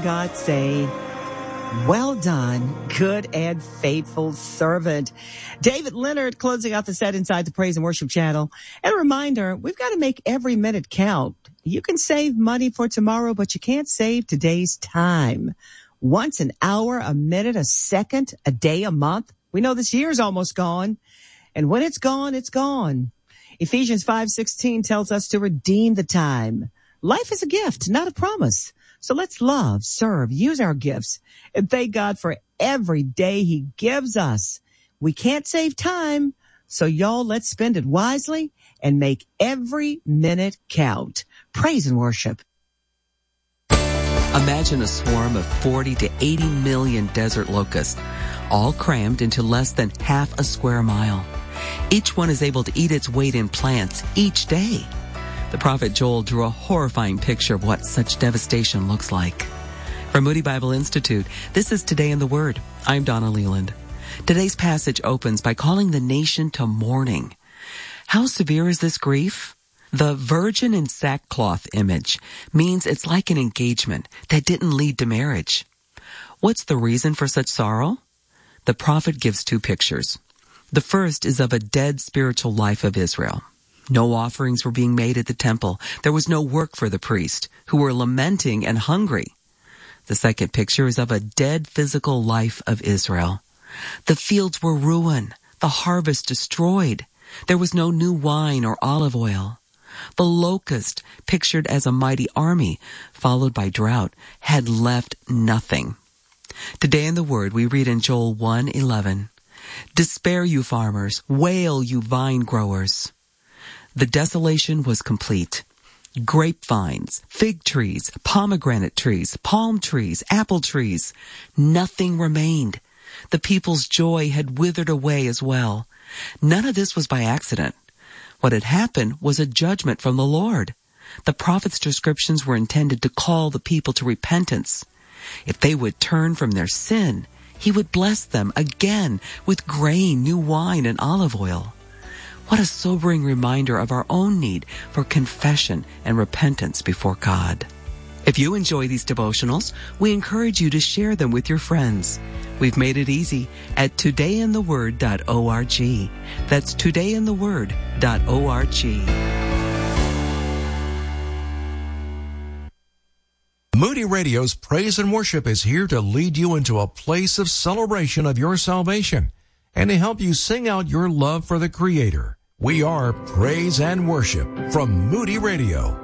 God say, well done, good and faithful servant. David Leonard closing out the set inside the Praise and Worship channel. And a reminder, we've got to make every minute count. You can save money for tomorrow, but you can't save today's time. Once an hour, a minute, a second, a day, a month. We know this year's almost gone. And when it's gone, it's gone. Ephesians 5:16 tells us to redeem the time. Life is a gift, not a promise. So let's love, serve, use our gifts, and thank God for every day he gives us. We can't save time, so y'all, let's spend it wisely and make every minute count. Praise and worship. Imagine a swarm of 40 to 80 million desert locusts, all crammed into less than half a square mile. Each one is able to eat its weight in plants each day. The prophet Joel drew a horrifying picture of what such devastation looks like. From Moody Bible Institute, this is Today in the Word. I'm Donna Leland. Today's passage opens by calling the nation to mourning. How severe is this grief? The virgin in sackcloth image means it's like an engagement that didn't lead to marriage. What's the reason for such sorrow? The prophet gives two pictures. The first is of a dead spiritual life of Israel. No offerings were being made at the temple. There was no work for the priest, who were lamenting and hungry. The second picture is of a dead physical life of Israel. The fields were ruined, the harvest destroyed. There was no new wine or olive oil. The locust, pictured as a mighty army, followed by drought, had left nothing. Today in the Word, we read in Joel 1:11, "Despair, you farmers, wail, you vine growers." The desolation was complete. Grapevines, fig trees, pomegranate trees, palm trees, apple trees, nothing remained. The people's joy had withered away as well. None of this was by accident. What had happened was a judgment from the Lord. The prophet's descriptions were intended to call the people to repentance. If they would turn from their sin, he would bless them again with grain, new wine, and olive oil. What a sobering reminder of our own need for confession and repentance before God. If you enjoy these devotionals, we encourage you to share them with your friends. We've made it easy at todayintheword.org. That's todayintheword.org. Moody Radio's Praise and Worship is here to lead you into a place of celebration of your salvation and to help you sing out your love for the Creator. We are Praise and Worship from Moody Radio.